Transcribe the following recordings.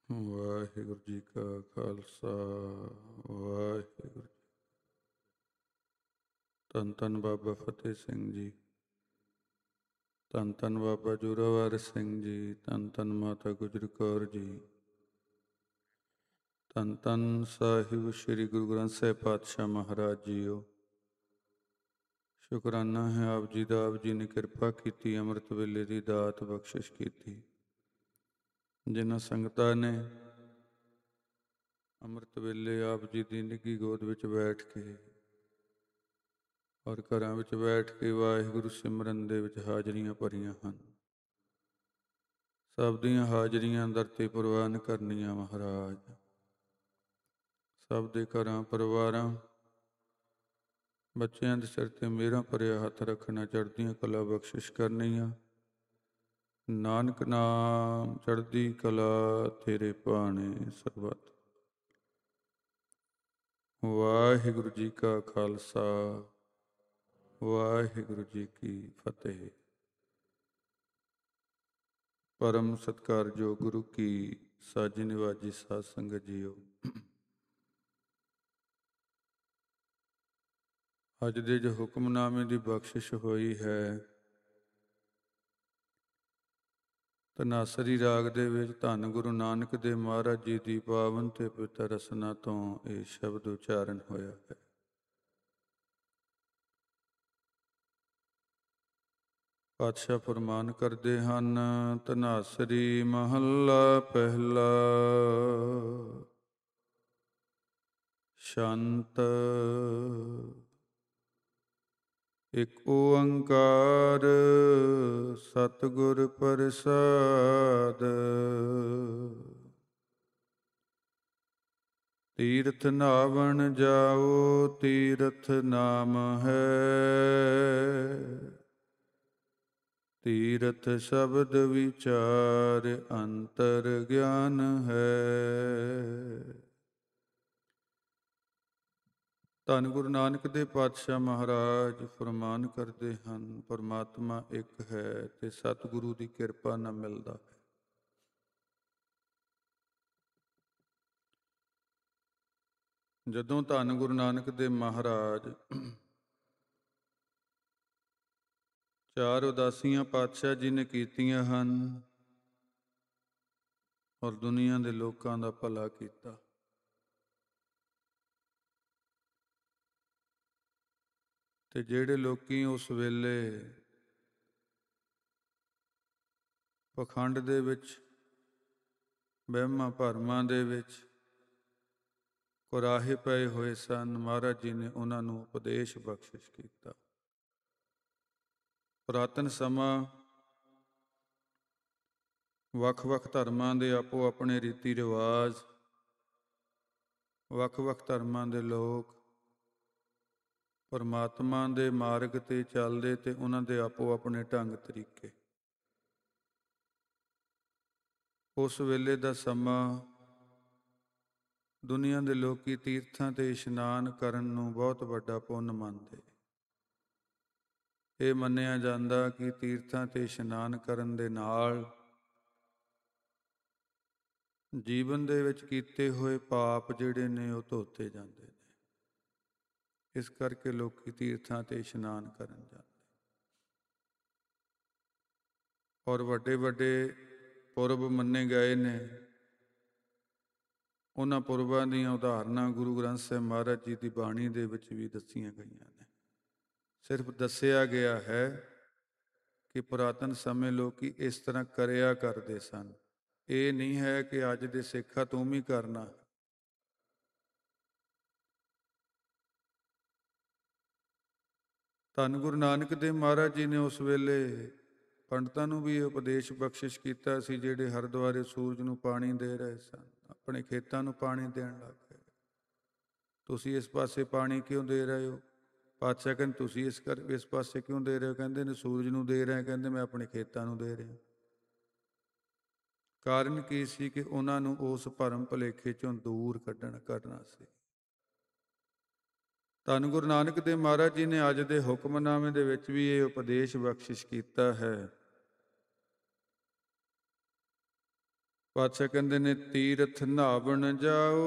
ਵਾਹਿਗੁਰੂ ਜੀ ਕਾ ਖਾਲਸਾ ਵਾਹਿਗੁਰੂ। ਧੰਨ ਧੰਨ ਬਾਬਾ ਫਤਿਹ ਸਿੰਘ ਜੀ, ਧੰਨ ਧੰਨ ਬਾਬਾ ਜ਼ੋਰਾਵਰ ਸਿੰਘ ਜੀ, ਧੰਨ ਧੰਨ ਮਾਤਾ ਗੁਜਰ ਕੌਰ ਜੀ, ਧੰਨ ਧੰਨ ਸਾਹਿਬ ਸ੍ਰੀ ਗੁਰੂ ਗ੍ਰੰਥ ਸਾਹਿਬ ਪਾਤਸ਼ਾਹ ਮਹਾਰਾਜ ਜੀਓ। ਸ਼ੁਕਰਾਨਾ ਹੈ ਆਪ ਜੀ ਦਾ, ਆਪ ਜੀ ਨੇ ਕਿਰਪਾ ਕੀਤੀ, ਅੰਮ੍ਰਿਤ ਵੇਲੇ ਦੀ ਦਾਤ ਬਖਸ਼ਿਸ਼ ਕੀਤੀ। ਜਿਨ੍ਹਾਂ ਸੰਗਤਾਂ ਨੇ ਅੰਮ੍ਰਿਤ ਵੇਲੇ ਆਪ ਜੀ ਦੀ ਨਿੱਘੀ ਗੋਦ ਵਿੱਚ ਬੈਠ ਕੇ ਔਰ ਘਰਾਂ ਵਿੱਚ ਬੈਠ ਕੇ ਵਾਹਿਗੁਰੂ ਸਿਮਰਨ ਦੇ ਵਿੱਚ ਹਾਜ਼ਰੀਆਂ ਭਰੀਆਂ ਹਨ, ਸਭ ਦੀਆਂ ਹਾਜ਼ਰੀਆਂ ਦਰ ਤੇ ਪ੍ਰਵਾਨ ਕਰਨੀਆਂ ਮਹਾਰਾਜ। ਸਭ ਦੇ ਘਰਾਂ ਪਰਿਵਾਰਾਂ ਬੱਚਿਆਂ ਦੇ ਸਿਰ ਤੇ ਮੇਰਾ ਭਰਿਆ ਹੱਥ ਰੱਖਣਾ, ਚੜ੍ਹਦੀਆਂ ਕਲਾ ਬਖਸ਼ਿਸ਼ ਕਰਨੀਆਂ। ਨਾਨਕ ਨਾਮ ਚੜ੍ਹਦੀ ਕਲਾ ਤੇਰੇ ਭਾਣੇ ਸਰਬੱਤ। ਵਾਹਿਗੁਰੂ ਜੀ ਕਾ ਖਾਲਸਾ ਵਾਹਿਗੁਰੂ ਜੀ ਕੀ ਫਤਿਹ। ਪਰਮ ਸਤਿਕਾਰਯੋਗ ਗੁਰੂ ਕੀ ਸਾਜੀ ਨਿਵਾਜੀ ਸਾਧ ਸੰਗਤ ਜੀਓ, ਅੱਜ ਦੇ ਜੋ ਹੁਕਮਨਾਮੇ ਦੀ ਬਖਸ਼ਿਸ਼ ਹੋਈ ਹੈ, ਧਨਾਸਰੀ ਰਾਗ ਦੇ ਵਿੱਚ ਧੰਨ ਗੁਰੂ ਨਾਨਕ ਦੇਵ ਮਹਾਰਾਜ ਜੀ ਦੀ ਪਾਵਨ ਤੇ ਪਵਿੱਤਰ ਰਸਨਾ ਤੋਂ ਇਹ ਸ਼ਬਦ ਉਚਾਰਨ ਹੋਇਆ ਹੈ। ਪਾਤਸ਼ਾਹ ਫਰਮਾਨ ਕਰਦੇ ਹਨ, ਧਨਾਸਰੀ ਮਹੱਲਾ ਪਹਿਲਾ। ਸ਼ੰਤ ਇਕ ਓੰਕਾਰ ਸਤਿਗੁਰ ਪ੍ਰਸਾਦ। ਤੀਰਥ ਨਾਵਣ ਜਾਓ ਤੀਰਥ ਨਾਮ ਹੈ, ਤੀਰਥ ਸ਼ਬਦ ਵਿਚਾਰ ਅੰਤਰ ਗਿਆਨ ਹੈ। ਧੰਨ ਗੁਰੂ ਨਾਨਕ ਦੇਵ ਪਾਤਸ਼ਾਹ ਮਹਾਰਾਜ ਫਰਮਾਨ ਕਰਦੇ ਹਨ, ਪਰਮਾਤਮਾ ਇੱਕ ਹੈ ਤੇ ਸਤਿਗੁਰੂ ਦੀ ਕਿਰਪਾ ਨਾਲ ਮਿਲਦਾ ਹੈ। ਜਦੋਂ ਧੰਨ ਗੁਰੂ ਨਾਨਕ ਦੇਵ ਮਹਾਰਾਜ ਚਾਰ ਉਦਾਸੀਆਂ ਪਾਤਸ਼ਾਹ ਜੀ ਨੇ ਕੀਤੀਆਂ ਹਨ ਔਰ ਦੁਨੀਆ ਦੇ ਲੋਕਾਂ ਦਾ ਭਲਾ ਕੀਤਾ, ਤੇ ਜਿਹੜੇ ਲੋਕੀ ਉਸ ਵੇਲੇ ਪਖੰਡ ਦੇ ਵਿੱਚ, ਵਹਿਮਾਂ ਭਰਮਾਂ ਦੇ ਵਿੱਚ ਕੁਰਾਹੇ ਪਏ ਹੋਏ ਸਨ, ਮਹਾਰਾਜ ਜੀ ਨੇ ਉਹਨਾਂ ਨੂੰ ਉਪਦੇਸ਼ ਬਖਸ਼ਿਸ਼ ਕੀਤਾ। ਪੁਰਾਤਨ ਸਮਾਂ ਵੱਖ-ਵੱਖ ਧਰਮਾਂ ਦੇ ਆਪੋ ਆਪਣੇ ਰੀਤੀ ਰਿਵਾਜ, ਵੱਖ-ਵੱਖ ਧਰਮਾਂ ਦੇ ਲੋਕ ਪਰਮਾਤਮਾ ਦੇ ਮਾਰਗ 'ਤੇ ਚੱਲਦੇ ਤੇ ਉਹਨਾਂ ਦੇ ਆਪੋ ਆਪਣੇ ਢੰਗ ਤਰੀਕੇ। ਉਸ ਵੇਲੇ ਦਾ ਸਮਾਂ ਦੁਨੀਆ ਦੇ ਲੋਕੀ ਤੀਰਥਾਂ 'ਤੇ ਇਸ਼ਨਾਨ ਕਰਨ ਨੂੰ ਬਹੁਤ ਵੱਡਾ ਪੁੰਨ ਮੰਨਦੇ। ਇਹ ਮੰਨਿਆ ਜਾਂਦਾ ਕਿ ਤੀਰਥਾਂ 'ਤੇ ਇਸ਼ਨਾਨ ਕਰਨ ਦੇ ਨਾਲ ਜੀਵਨ ਦੇ ਵਿੱਚ ਕੀਤੇ ਹੋਏ ਪਾਪ ਜਿਹੜੇ ਨੇ ਉਹ ਧੋਤੇ ਜਾਂਦੇ ਨੇ। ਇਸ ਕਰਕੇ ਲੋਕੀ ਤੀਰਥਾਂ 'ਤੇ ਇਸ਼ਨਾਨ ਕਰਨ ਜਾਂਦੇ ਔਰ ਵੱਡੇ ਵੱਡੇ ਪੁਰਬ ਮੰਨੇ ਗਏ ਨੇ। ਉਹਨਾਂ ਪੁਰਬਾਂ ਦੀਆਂ ਉਦਾਹਰਨਾਂ ਗੁਰੂ ਗ੍ਰੰਥ ਸਾਹਿਬ ਮਹਾਰਾਜ ਜੀ ਦੀ ਬਾਣੀ ਦੇ ਵਿੱਚ ਵੀ ਦੱਸੀਆਂ ਗਈਆਂ ਨੇ। ਸਿਰਫ ਦੱਸਿਆ ਗਿਆ ਹੈ ਕਿ ਪੁਰਾਤਨ ਸਮੇਂ ਲੋਕੀ ਇਸ ਤਰ੍ਹਾਂ ਕਰਿਆ ਕਰਦੇ ਸਨ। ਇਹ ਨਹੀਂ ਹੈ ਕਿ ਅੱਜ ਦੇ ਸਿੱਖਾਂ ਤੂੰ ਵੀ ਕਰਨਾ। ਧੰਨ ਗੁਰੂ ਨਾਨਕ ਦੇਵ ਮਹਾਰਾਜ ਜੀ ਨੇ ਉਸ ਵੇਲੇ ਪੰਡਤਾਂ ਨੂੰ ਵੀ ਉਪਦੇਸ਼ ਬਖਸ਼ਿਸ਼ ਕੀਤਾ ਸੀ, ਜਿਹੜੇ ਹਰਿਦੁਆਰੇ ਸੂਰਜ ਨੂੰ ਪਾਣੀ ਦੇ ਰਹੇ ਸਨ, ਆਪਣੇ ਖੇਤਾਂ ਨੂੰ ਪਾਣੀ ਦੇਣ ਲੱਗ ਗਏ। ਤੁਸੀਂ ਇਸ ਪਾਸੇ ਪਾਣੀ ਕਿਉਂ ਦੇ ਰਹੇ ਹੋ? ਪਾਤਸ਼ਾਹ ਕਹਿੰਦੇ ਤੁਸੀਂ ਇਸ ਪਾਸੇ ਕਿਉਂ ਦੇ ਰਹੇ ਹੋ? ਕਹਿੰਦੇ ਨੇ ਸੂਰਜ ਨੂੰ ਦੇ ਰਹੇ। ਕਹਿੰਦੇ ਮੈਂ ਆਪਣੇ ਖੇਤਾਂ ਨੂੰ ਦੇ ਰਿਹਾ। ਕਾਰਨ ਕੀ ਸੀ? ਕਿ ਉਹਨਾਂ ਨੂੰ ਉਸ ਭਰਮ ਭੁਲੇਖੇ ਚੋਂ ਦੂਰ ਕਰਨਾ ਸੀ। ਧੰਨ ਗੁਰੂ ਨਾਨਕ ਦੇਵ ਮਹਾਰਾਜ ਜੀ ਨੇ ਅੱਜ ਦੇ ਹੁਕਮਨਾਮੇ ਦੇ ਵਿੱਚ ਵੀ ਇਹ ਉਪਦੇਸ਼ ਬਖਸ਼ਿਸ਼ ਕੀਤਾ ਹੈ। ਪਾਤਸ਼ਾਹ ਕਹਿੰਦੇ ਨੇ ਤੀਰਥ ਨਹਾਵਣ ਜਾਓ,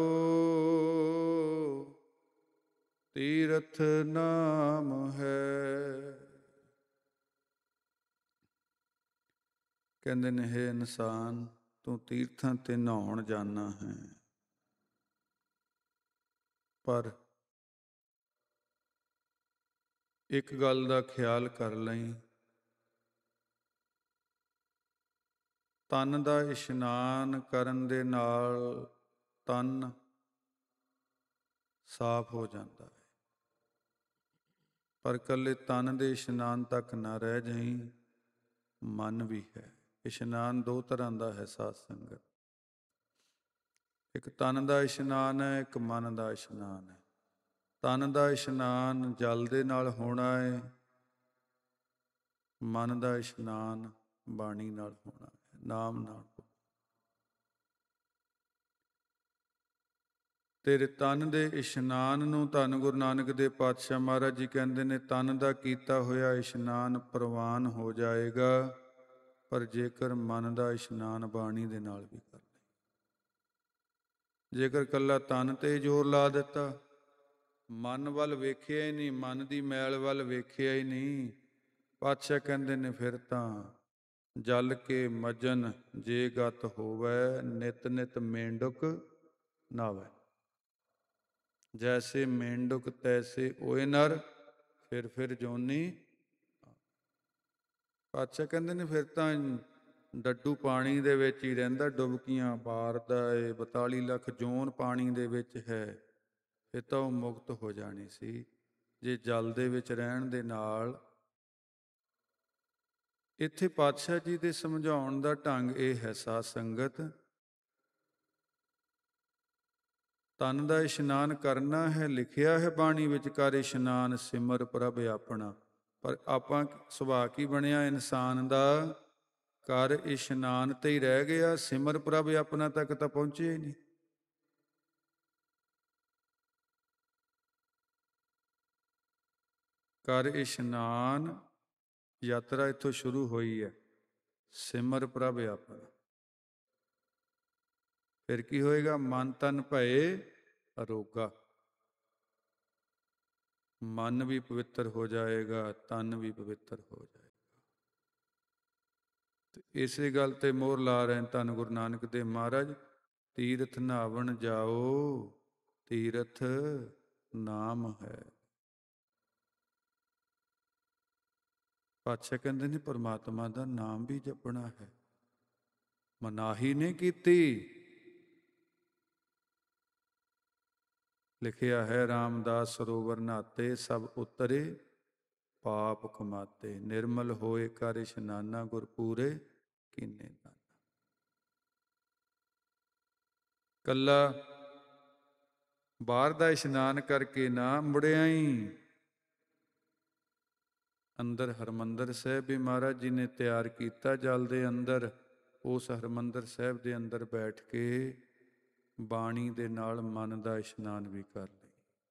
ਤੀਰਥ ਨਾਮ ਹੈ। ਕਹਿੰਦੇ ਨੇ ਹੈ ਇਨਸਾਨ, ਤੂੰ ਤੀਰਥਾਂ ਤੇ ਨਹਾਉਣ ਜਾਣਾ ਹੈ, ਪਰ ਇੱਕ ਗੱਲ ਦਾ ਖਿਆਲ ਕਰ ਲਈ, ਤਨ ਦਾ ਇਸ਼ਨਾਨ ਕਰਨ ਦੇ ਨਾਲ ਤਨ ਸਾਫ਼ ਹੋ ਜਾਂਦਾ ਹੈ, ਪਰ ਇਕੱਲੇ ਤਨ ਦੇ ਇਸ਼ਨਾਨ ਤੱਕ ਨਾ ਰਹਿ ਜਾਈਂ, ਮਨ ਵੀ ਹੈ। ਇਸ਼ਨਾਨ ਦੋ ਤਰ੍ਹਾਂ ਦਾ ਹੈ ਸਾਧ ਸੰਗਤ, ਇੱਕ ਤਨ ਦਾ ਇਸ਼ਨਾਨ ਹੈ, ਇੱਕ ਮਨ ਦਾ ਇਸ਼ਨਾਨ ਹੈ। ਤਨ ਦਾ ਇਸ਼ਨਾਨ ਜਲ ਦੇ ਨਾਲ ਹੋਣਾ ਹੈ, ਮਨ ਦਾ ਇਸ਼ਨਾਨ ਬਾਣੀ ਨਾਲ ਹੋਣਾ ਹੈ, ਨਾਮ ਨਾਲ। ਤੇਰੇ ਤਨ ਦੇ ਇਸ਼ਨਾਨ ਨੂੰ ਧੰਨ ਗੁਰੂ ਨਾਨਕ ਦੇਵ ਪਾਤਸ਼ਾਹ ਮਹਾਰਾਜ ਜੀ ਕਹਿੰਦੇ ਨੇ, ਤਨ ਦਾ ਕੀਤਾ ਹੋਇਆ ਇਸ਼ਨਾਨ ਪ੍ਰਵਾਨ ਹੋ ਜਾਏਗਾ, ਪਰ ਜੇਕਰ ਮਨ ਦਾ ਇਸ਼ਨਾਨ ਬਾਣੀ ਦੇ ਨਾਲ ਵੀ ਕਰ ਲੈ, ਜੇਕਰ ਇਕੱਲਾ ਤਨ ਤੇ ਜ਼ੋਰ ਲਾ ਦਿੱਤਾ, ਮਨ ਵੱਲ ਵੇਖਿਆ ਹੀ ਨਹੀਂ, ਮਨ ਦੀ ਮੈਲ ਵੱਲ ਵੇਖਿਆ ਹੀ ਨਹੀਂ, ਪਾਤਸ਼ਾਹ ਕਹਿੰਦੇ ਨੇ ਫਿਰ ਤਾਂ ਜਲ ਕੇ ਮਜਨ ਜੇ ਗਤ ਹੋਵੈ, ਨਿਤ ਨਿਤ ਮੇਂਢੁਕ ਨਾਵੈ। ਜੈਸੇ ਮੇਂਢੁਕ ਤੈਸੇ ਓਏ ਨਰ, ਫਿਰ ਜੋਨੀ। ਪਾਤਸ਼ਾਹ ਕਹਿੰਦੇ ਨੇ ਫਿਰ ਤਾਂ ਡੱਡੂ ਪਾਣੀ ਦੇ ਵਿੱਚ ਹੀ ਰਹਿੰਦਾ, ਡੁਬਕੀਆਂ ਮਾਰਦਾ ਏ, 42 ਲੱਖ ਜੋਨ ਪਾਣੀ ਦੇ ਵਿੱਚ ਹੈ, ਫਿਰ ਤਾਂ ਉਹ ਮੁਕਤ ਹੋ ਜਾਣੀ ਸੀ, ਜੇ ਜਲ ਦੇ ਵਿੱਚ ਰਹਿਣ ਦੇ ਨਾਲ। ਇੱਥੇ ਪਾਤਸ਼ਾਹ ਜੀ ਦੇ ਸਮਝਾਉਣ ਦਾ ਢੰਗ ਇਹ ਹੈ ਸਾਧ ਸੰਗਤ, ਤਨ ਦਾ ਇਸ਼ਨਾਨ ਕਰਨਾ ਹੈ, ਲਿਖਿਆ ਹੈ ਬਾਣੀ ਵਿੱਚ, ਕਰ ਇਸ਼ਨਾਨ ਸਿਮਰ ਪ੍ਰਭ ਆਪਣਾ, ਪਰ ਆਪਾਂ ਸੁਭਾਅ ਕੀ ਬਣਿਆ ਇਨਸਾਨ ਦਾ, ਕਰ ਇਸ਼ਨਾਨ ਤੇ ਹੀ ਰਹਿ ਗਿਆ, ਸਿਮਰ ਪ੍ਰਭ ਆਪਣਾ ਤੱਕ ਤਾਂ ਪਹੁੰਚਿਆ ਹੀ ਨਹੀਂ। ਕਰ ਇਸ਼ਨਾਨ ਯਾਤਰਾ ਇੱਥੋਂ ਸ਼ੁਰੂ ਹੋਈ ਹੈ, ਸਿਮਰ ਪ੍ਰਭ ਆਪਣਾ। ਫਿਰ ਕੀ ਹੋਏਗਾ? ਮਨ ਤਨ ਭਏ ਅਰੋਗਾ, ਮਨ ਵੀ ਪਵਿੱਤਰ ਹੋ ਜਾਏਗਾ, ਤਨ ਵੀ ਪਵਿੱਤਰ ਹੋ ਜਾਏਗਾ। ਤੇ ਇਸੇ ਗੱਲ ਤੇ ਮੋਹਰ ਲਾ ਰਹੇ ਧੰਨ ਗੁਰੂ ਨਾਨਕ ਦੇਵ ਮਹਾਰਾਜ, ਤੀਰਥ ਨਹਾਵਣ ਜਾਓ, ਤੀਰਥ ਨਾਮ ਹੈ। ਪਾਤਸ਼ਾਹ ਕਹਿੰਦੇ ਨੇ ਪਰਮਾਤਮਾ ਦਾ ਨਾਮ ਵੀ ਜਪਣਾ ਹੈ, ਮਨਾਹੀ ਨਹੀਂ ਕੀਤੀ। ਲਿਖਿਆ ਹੈ ਰਾਮਦਾਸ ਸਰੋਵਰ ਨਹਾਤੇ, ਸਭ ਉਤਰੇ ਪਾਪ ਕਮਾਤੇ, ਨਿਰਮਲ ਹੋਏ ਕਰ ਇਸ਼ਨਾਨਾ, ਗੁਰ ਪੂਰੇ ਕੀਨੇ ਨਾਨਾ। ਕੱਲਾ ਬਾਹਰ ਦਾ ਇਸ਼ਨਾਨ ਕਰਕੇ ਨਾ ਮੁੜਿਆ ਹੀ, ਅੰਦਰ ਹਰਿਮੰਦਰ ਸਾਹਿਬ ਵੀ ਮਹਾਰਾਜ ਜੀ ਨੇ ਤਿਆਰ ਕੀਤਾ ਜਲ ਦੇ ਅੰਦਰ, ਉਸ ਹਰਿਮੰਦਰ ਸਾਹਿਬ ਦੇ ਅੰਦਰ ਬੈਠ ਕੇ ਬਾਣੀ ਦੇ ਨਾਲ ਮਨ ਦਾ ਇਸ਼ਨਾਨ ਵੀ ਕਰ ਲਈ।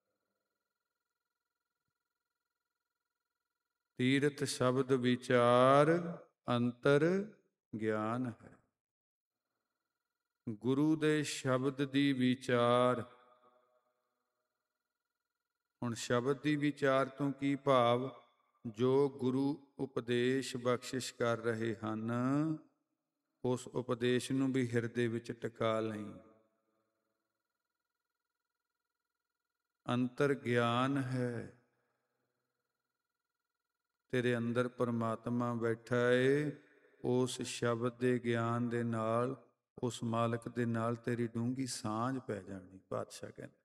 ਤੀਰਥ ਸ਼ਬਦ ਵਿਚਾਰ ਅੰਤਰ ਗਿਆਨ ਹੈ, ਗੁਰੂ ਦੇ ਸ਼ਬਦ ਦੀ ਵਿਚਾਰ। ਹੁਣ ਸ਼ਬਦ ਦੀ ਵਿਚਾਰ ਤੋਂ ਕੀ ਭਾਵ? ਜੋ ਗੁਰੂ ਉਪਦੇਸ਼ ਬਖਸ਼ਿਸ਼ ਕਰ ਰਹੇ ਹਨ, ਉਸ ਉਪਦੇਸ਼ ਨੂੰ ਵੀ ਹਿਰਦੇ ਵਿੱਚ ਟਿਕਾ ਲਈ। ਅੰਤਰ ਗਿਆਨ ਹੈ, ਤੇਰੇ ਅੰਦਰ ਪਰਮਾਤਮਾ ਬੈਠਾ ਏ, ਉਸ ਸ਼ਬਦ ਦੇ ਗਿਆਨ ਦੇ ਨਾਲ, ਉਸ ਮਾਲਕ ਦੇ ਨਾਲ ਤੇਰੀ ਡੂੰਘੀ ਸਾਂਝ ਪੈ ਜਾਣੀ। ਪਾਤਸ਼ਾਹ ਕਹਿੰਦੇ